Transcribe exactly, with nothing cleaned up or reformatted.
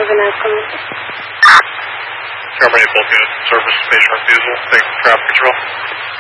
Have a nice conversation. Germany, Vulcan, service station refusal. Thanks for traffic control.